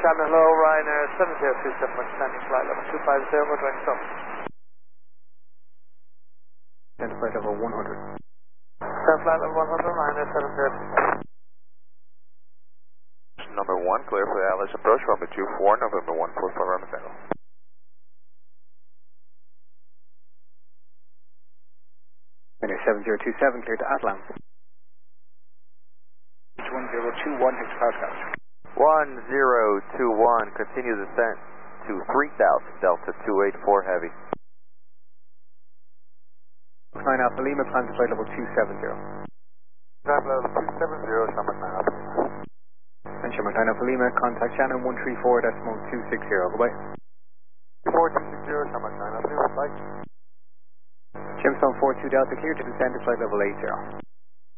Cabin, hello, Ryanair 7027, standing flight level 250, what direct stop? Descend flight level 100. Descend flight level 100, Ryanair 7027. Number 1, clear for the Alice approach, runway 24, November 1, 4 for Roman Tango. Ryanair 7027, clear to Atlan. 1021, Hicks Pascal. 1021, continue descent to 3000, Delta 284 Heavy. 9 Alpha Lima, climb to flight level 270. Climb level 270, Shamrock 9 Alpha Lima. And Shamrock 9 Alpha Lima, contact Shannon 134.260, goodbye. 4260, Shamrock 9 Alpha Lima, bye. Gemstone 42 Delta, clear to descend to flight level 80.